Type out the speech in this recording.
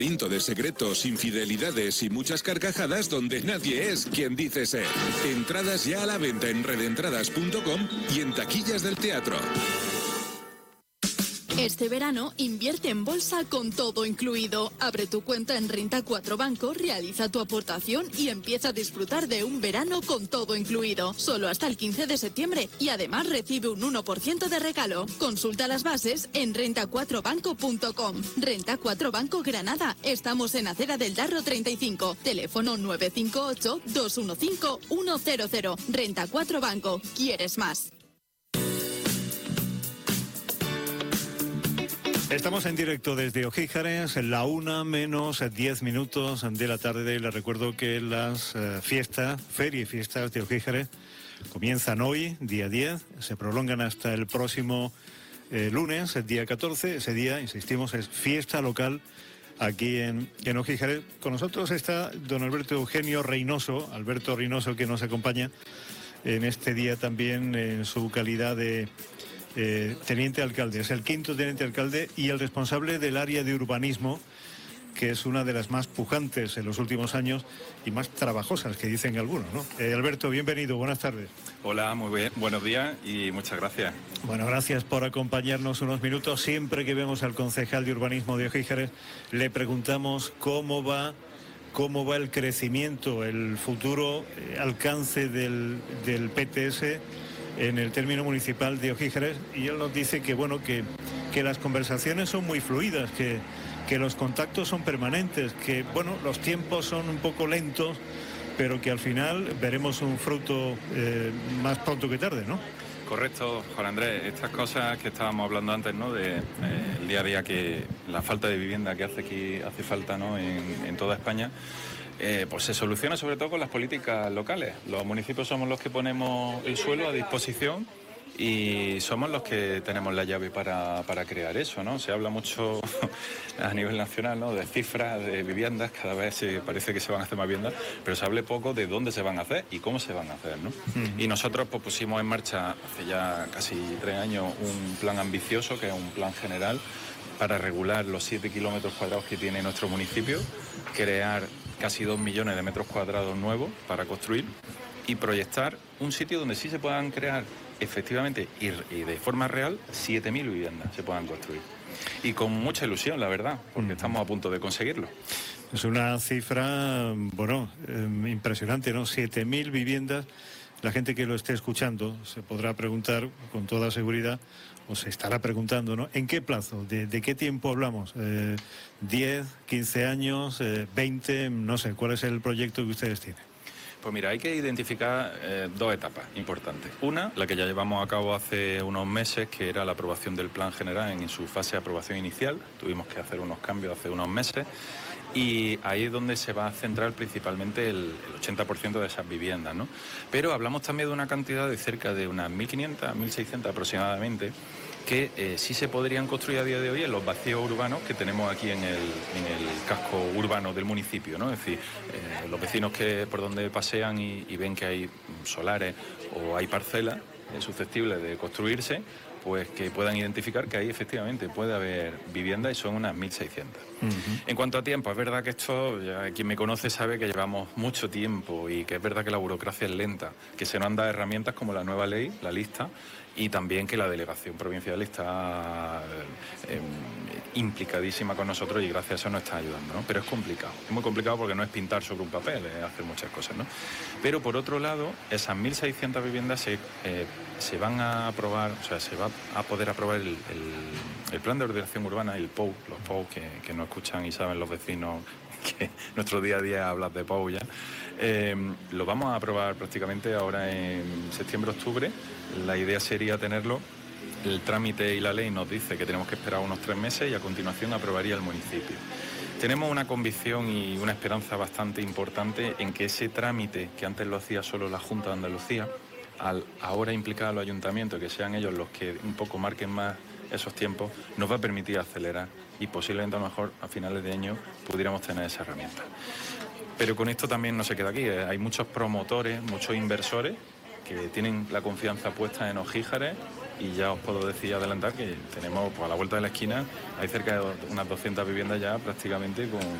Tinto de secretos, infidelidades y muchas carcajadas donde nadie es quien dice ser. Entradas ya a la venta en redentradas.com y en taquillas del teatro. Este verano invierte en bolsa con todo incluido. Abre tu cuenta en Renta 4 Banco, realiza tu aportación y empieza a disfrutar de un verano con todo incluido. Solo hasta el 15 de septiembre y además recibe un 1% de regalo. Consulta las bases en renta4banco.com. Renta 4 Banco Granada. Estamos en Acera del Darro 35. Teléfono 958-215-100. Renta 4 Banco. ¿Quieres más? Estamos en directo desde Ojíjares, la 1:10 de la tarde. Les recuerdo que las feria y fiestas de Ojíjares comienzan hoy, día 10, se prolongan hasta el próximo lunes, el día 14. Ese día, insistimos, es fiesta local aquí en Ojíjares. Con nosotros está don Alberto Reynoso, que nos acompaña en este día también en su calidad de teniente alcalde. Es el quinto teniente alcalde y el responsable del área de urbanismo, que es una de las más pujantes en los últimos años y más trabajosas, que dicen algunos, ¿no? Alberto, bienvenido, buenas tardes. Hola, muy bien, buenos días y muchas gracias. Bueno, gracias por acompañarnos unos minutos. Siempre que vemos al concejal de urbanismo de Ojíjares, le preguntamos cómo va el crecimiento, el futuro alcance del PTS en el término municipal de Ojíjares, y él nos dice que bueno, que las conversaciones son muy fluidas, que los contactos son permanentes, que bueno, los tiempos son un poco lentos, pero que al final veremos un fruto más pronto que tarde, ¿no? Correcto, Juan Andrés. Estas cosas que estábamos hablando antes, ¿no? De el día a día, que la falta de vivienda que hace falta, ¿no? en toda España. Pues se soluciona sobre todo con las políticas locales. Los municipios somos los que ponemos el suelo a disposición y somos los que tenemos la llave para crear eso, ¿no? Se habla mucho a nivel nacional, ¿no? De cifras, de viviendas, cada vez parece que se van a hacer más viviendas, pero se hable poco de dónde se van a hacer y cómo se van a hacer, ¿no? Y nosotros pues pusimos en marcha hace ya casi 3 años un plan ambicioso, que es un plan general para regular los 7 kilómetros cuadrados que tiene nuestro municipio, crear casi 2 millones de metros cuadrados nuevos para construir y proyectar un sitio donde sí se puedan crear efectivamente y de forma real 7.000 viviendas se puedan construir. Y con mucha ilusión, la verdad, porque estamos a punto de conseguirlo. Es una cifra, bueno, impresionante, ¿no? 7.000 viviendas. La gente que lo esté escuchando se podrá preguntar con toda seguridad, o se estará preguntando, ¿no? ¿En qué plazo? ¿De qué tiempo hablamos? ¿10, 15 años, 20? No sé, ¿cuál es el proyecto que ustedes tienen? Pues mira, hay que identificar 2 etapas importantes. Una, la que ya llevamos a cabo hace unos meses, que era la aprobación del plan general en su fase de aprobación inicial. Tuvimos que hacer unos cambios hace unos meses. Y ahí es donde se va a centrar principalmente el 80% de esas viviendas, ¿no? Pero hablamos también de una cantidad de cerca de unas 1.500, 1.600 aproximadamente, que sí se podrían construir a día de hoy en los vacíos urbanos que tenemos aquí en el casco urbano del municipio, ¿no? Es decir, los vecinos que por donde pasean y ven que hay solares o hay parcelas susceptibles de construirse, pues que puedan identificar que ahí efectivamente puede haber vivienda, y son unas 1.600. En cuanto a tiempo, es verdad que esto, ya quien me conoce sabe que llevamos mucho tiempo y que es verdad que la burocracia es lenta, que se nos han dado herramientas como la nueva ley, la lista, y también que la delegación provincial está implicadísima con nosotros y gracias a eso nos está ayudando, ¿no? Pero es complicado, es muy complicado porque no es pintar sobre un papel, es hacer muchas cosas, ¿no? Pero por otro lado, esas 1.600 viviendas se van a aprobar, o sea, se va a poder aprobar el plan de ordenación urbana, el POU, los POU que no escuchan y saben los vecinos que nuestro día a día hablas de POU ya. Lo vamos a aprobar prácticamente ahora en septiembre-octubre. La idea sería tenerlo. El trámite y la ley nos dice que tenemos que esperar unos 3 meses y a continuación aprobaría el municipio. Tenemos una convicción y una esperanza bastante importante en que ese trámite, que antes lo hacía solo la Junta de Andalucía, al ahora implicar a los ayuntamientos, que sean ellos los que un poco marquen más esos tiempos, nos va a permitir acelerar y posiblemente a lo mejor a finales de año pudiéramos tener esa herramienta. Pero con esto también no se queda aquí, hay muchos promotores, muchos inversores que tienen la confianza puesta en Ojíjares. Y ya os puedo decir, adelantar, que tenemos, pues, a la vuelta de la esquina, hay cerca de unas 200 viviendas ya prácticamente